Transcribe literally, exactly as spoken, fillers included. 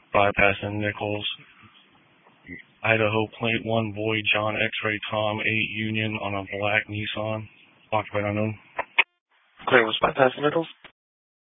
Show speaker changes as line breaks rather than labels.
bypassing Nichols. Idaho plate one Boy John X-ray Tom eight Union on a black Nissan. Occupied unknown.
Clear was bypassing Nichols.